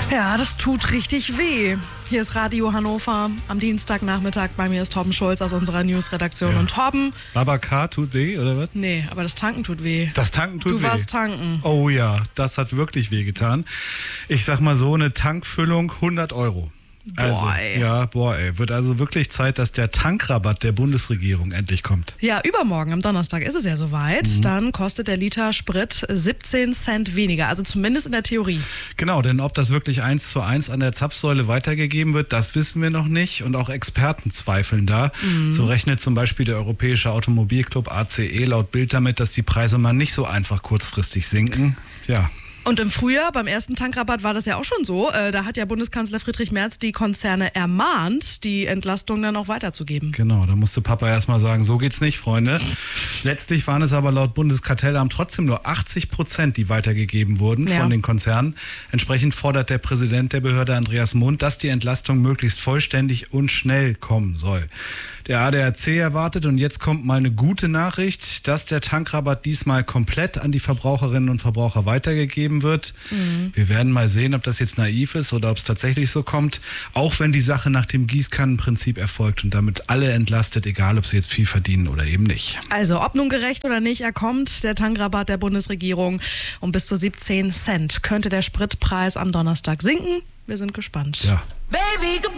Ja, das tut richtig weh. Hier ist Radio Hannover am Dienstagnachmittag. Bei mir ist Torben Schulz aus unserer Newsredaktion. Ja. Und Torben... Babacar tut weh, oder was? Nee, aber das Tanken tut weh. Das Tanken tut weh? Du warst tanken. Oh ja, das hat wirklich weh getan. Ich sag mal so, eine Tankfüllung 100 €. Also, wird also wirklich Zeit, dass der Tankrabatt der Bundesregierung endlich kommt. Ja, übermorgen am Donnerstag ist es ja soweit. Dann kostet der Liter Sprit 17 Cent weniger, also zumindest in der Theorie. Genau, denn ob das wirklich 1:1 an der Zapfsäule weitergegeben wird, das wissen wir noch nicht. Und auch Experten zweifeln da. So rechnet zum Beispiel der Europäische Automobilclub ACE laut Bild damit, dass die Preise mal nicht so einfach kurzfristig sinken. Ja. Und im Frühjahr, beim ersten Tankrabatt, war das ja auch schon so. Da hat ja Bundeskanzler Friedrich Merz die Konzerne ermahnt, die Entlastung dann auch weiterzugeben. Genau, da musste Papa erstmal sagen, so geht's nicht, Freunde. Letztlich waren es aber laut Bundeskartellamt trotzdem nur 80%, die weitergegeben wurden von den Konzernen. Entsprechend fordert der Präsident der Behörde, Andreas Mund, dass die Entlastung möglichst vollständig und schnell kommen soll. Der ADAC erwartet, und jetzt kommt mal eine gute Nachricht, dass der Tankrabatt diesmal komplett an die Verbraucherinnen und Verbraucher weitergegeben wird. Wir werden mal sehen, ob das jetzt naiv ist oder ob es tatsächlich so kommt. Auch wenn die Sache nach dem Gießkannenprinzip erfolgt und damit alle entlastet, egal ob sie jetzt viel verdienen oder eben nicht. Also ob nun gerecht oder nicht, er kommt, der Tankrabatt der Bundesregierung. Um bis zu 17 Cent könnte der Spritpreis am Donnerstag sinken. Wir sind gespannt. Ja. Baby,